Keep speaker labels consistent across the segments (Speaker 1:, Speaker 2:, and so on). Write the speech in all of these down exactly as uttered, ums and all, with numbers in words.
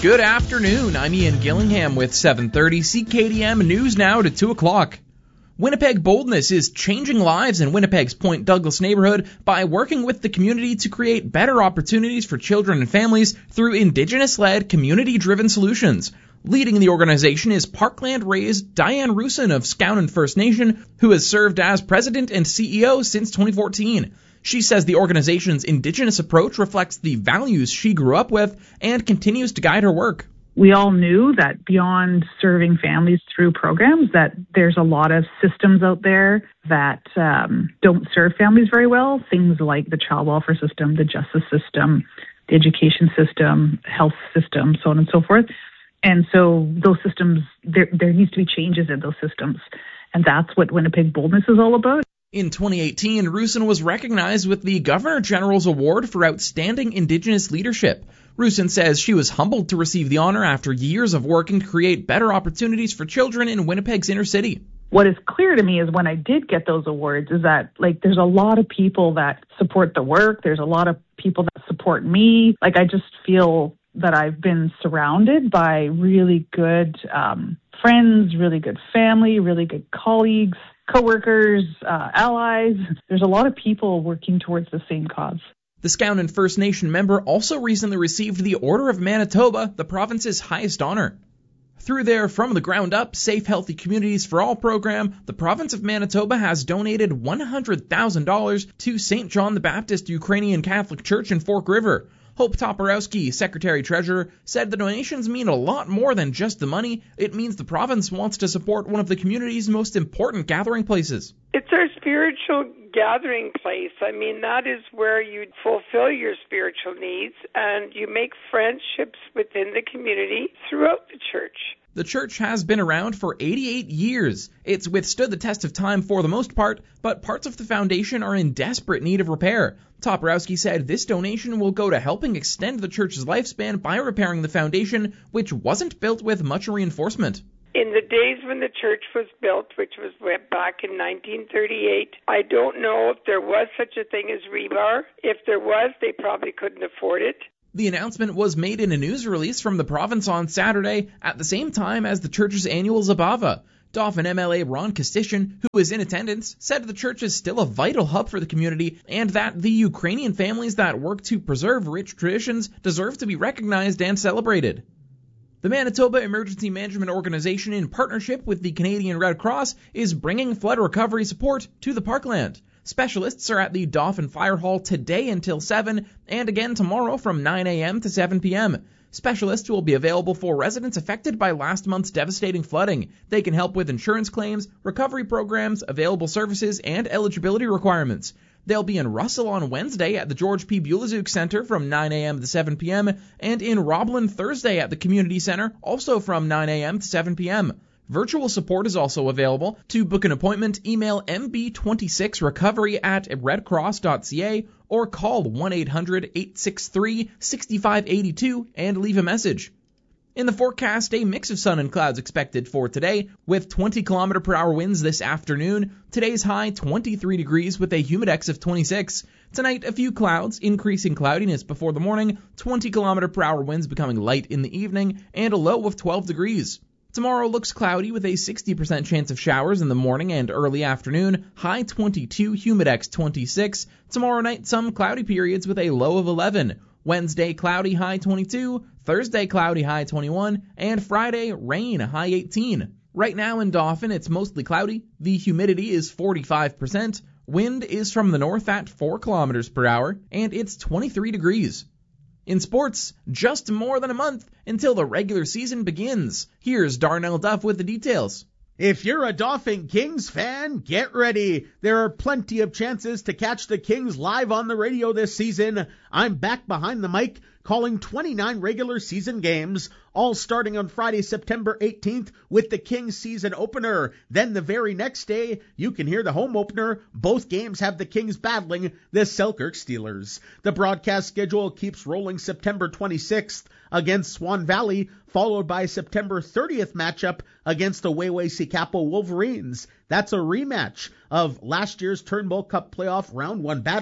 Speaker 1: Good afternoon, I'm Ian Gillingham with seven thirty C K D M News now to two o'clock. Winnipeg Boldness is changing lives in Winnipeg's Point Douglas neighborhood by working with the community to create better opportunities for children and families through Indigenous-led, community-driven solutions. Leading the organization is Parkland-raised Diane Rusin of Skownan First Nation, who has served as president and C E O since twenty fourteen. She says the organization's Indigenous approach reflects the values she grew up with and continues to guide her work.
Speaker 2: We all knew that beyond serving families through programs, that there's a lot of systems out there that um, don't serve families very well. Things like the child welfare system, the justice system, the education system, health system, so on and so forth. And so those systems, there, there needs to be changes in those systems. And that's what Winnipeg Boldness is all about.
Speaker 1: In twenty eighteen, Rusin was recognized with the Governor General's Award for Outstanding Indigenous Leadership. Rusin says she was humbled to receive the honor after years of working to create better opportunities for children in Winnipeg's inner city.
Speaker 2: What is clear to me is when I did get those awards is that, like, there's a lot of people that support the work. There's a lot of people that support me. Like, I just feel that I've been surrounded by really good um, friends, really good family, really good colleagues, coworkers, uh, allies. There's a lot of people working towards the same cause.
Speaker 1: The Skownan First Nation member also recently received the Order of Manitoba, the province's highest honor. Through their From the Ground Up Safe Healthy Communities for All program, the province of Manitoba has donated one hundred thousand dollars to Saint John the Baptist Ukrainian Catholic Church in Fork River. Hope Toporowski, Secretary-Treasurer, said the donations mean a lot more than just the money. It means the province wants to support one of the community's most important gathering places.
Speaker 3: It's our spiritual gathering place. I mean, that is where you fulfill your spiritual needs and you make friendships within the community throughout the church.
Speaker 1: The church has been around for eighty-eight years. It's withstood the test of time for the most part, but parts of the foundation are in desperate need of repair. Toporowski said this donation will go to helping extend the church's lifespan by repairing the foundation, which wasn't built with much reinforcement.
Speaker 3: In the days when the church was built, which was back in nineteen thirty-eight, I don't know if there was such a thing as rebar. If there was, they probably couldn't afford it.
Speaker 1: The announcement was made in a news release from the province on Saturday, at the same time as the church's annual Zabava. Dauphin M L A Ron Kostyshin, who was in attendance, said the church is still a vital hub for the community and that the Ukrainian families that work to preserve rich traditions deserve to be recognized and celebrated. The Manitoba Emergency Management Organization, in partnership with the Canadian Red Cross, is bringing flood recovery support to the Parkland. Specialists are at the Dauphin Fire Hall today until seven and again tomorrow from nine a.m. to seven p.m. Specialists will be available for residents affected by last month's devastating flooding. They can help with insurance claims, recovery programs, available services, and eligibility requirements. They'll be in Russell on Wednesday at the George P. Bulazuk Center from nine a.m. to seven p.m. and in Roblin Thursday at the Community Center, also from nine a.m. to seven p.m. Virtual support is also available. To book an appointment, email m b twenty-six recovery at redcross dot c a or call one eight hundred eight six three six five eight two and leave a message. In the forecast, a mix of sun and clouds expected for today, with twenty kilometer per hour winds this afternoon. Today's high twenty-three degrees with a humidex of twenty-six. Tonight, a few clouds, increasing cloudiness before the morning, twenty kilometer per hour winds becoming light in the evening, and a low of twelve degrees. Tomorrow looks cloudy with a sixty percent chance of showers in the morning and early afternoon, high twenty-two, humidex twenty-six. Tomorrow night, some cloudy periods with a low of eleven. Wednesday, cloudy, high twenty-two. Thursday, cloudy, high twenty-one. And Friday, rain, high eighteen. Right now in Dauphin, it's mostly cloudy. The humidity is forty-five percent. Wind is from the north at four kilometers per hour, and it's twenty-three degrees. In sports, just more than a month until the regular season begins. Here's Darnell Duff with the details.
Speaker 4: If you're a Dauphin Kings fan, get ready. There are plenty of chances to catch the Kings live on the radio this season. I'm back behind the mic calling twenty-nine regular season games, all starting on Friday, September eighteenth with the Kings season opener. Then the very next day, you can hear the home opener. Both games have the Kings battling the Selkirk Steelers. The broadcast schedule keeps rolling September twenty-sixth against Swan Valley, followed by September thirtieth matchup against the Weway-Sikapo Wolverines. That's a rematch of last year's Turnbull Cup playoff round one battle.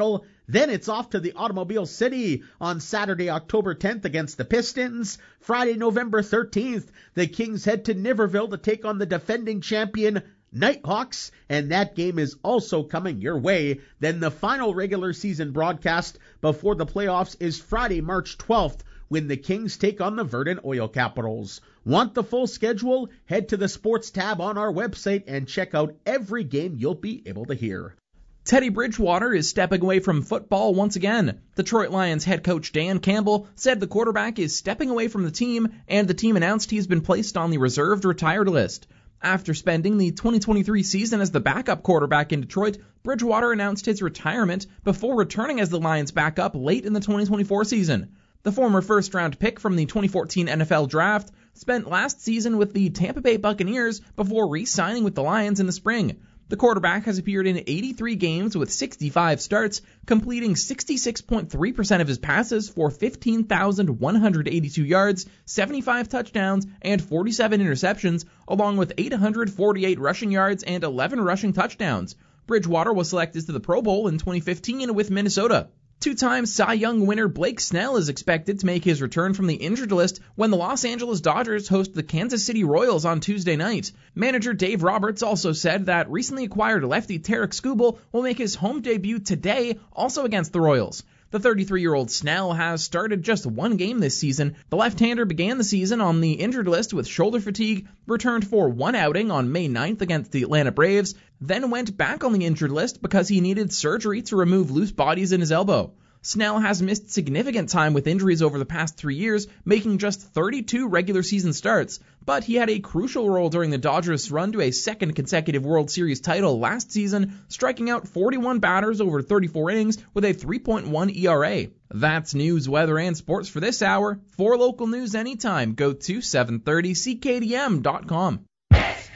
Speaker 4: Then it's off to the Automobile City on Saturday, October tenth against the Pistons. Friday, November thirteenth, the Kings head to Niverville to take on the defending champion Nighthawks, and that game is also coming your way. Then the final regular season broadcast before the playoffs is Friday, March twelfth, when the Kings take on the Verdant Oil Capitals. Want the full schedule? Head to the sports tab on our website and check out every game you'll be able to hear.
Speaker 1: Teddy Bridgewater is stepping away from football once again. Detroit Lions head coach Dan Campbell said the quarterback is stepping away from the team, and the team announced he's been placed on the reserved retired list. After spending the twenty twenty-three season as the backup quarterback in Detroit, Bridgewater announced his retirement before returning as the Lions' backup late in the twenty twenty-four season. The former first-round pick from the twenty fourteen N F L Draft spent last season with the Tampa Bay Buccaneers before re-signing with the Lions in the spring. The quarterback has appeared in eighty-three games with sixty-five starts, completing sixty-six point three percent of his passes for fifteen thousand one hundred eighty-two yards, seventy-five touchdowns, and forty-seven interceptions, along with eight hundred forty-eight rushing yards and eleven rushing touchdowns. Bridgewater was selected to the Pro Bowl in twenty fifteen with Minnesota. Two-time Cy Young winner Blake Snell is expected to make his return from the injured list when the Los Angeles Dodgers host the Kansas City Royals on Tuesday night. Manager Dave Roberts also said that recently acquired lefty Tarek Skubal will make his home debut today, also against the Royals. The thirty-three-year-old Snell has started just one game this season. The left-hander began the season on the injured list with shoulder fatigue, returned for one outing on May ninth against the Atlanta Braves, then went back on the injured list because he needed surgery to remove loose bodies in his elbow. Snell has missed significant time with injuries over the past three years, making just thirty-two regular season starts, but he had a crucial role during the Dodgers' run to a second consecutive World Series title last season, striking out forty-one batters over thirty-four innings with a three point one E R A. That's news, weather, and sports for this hour. For local news anytime, go to seven thirty C K D M dot com.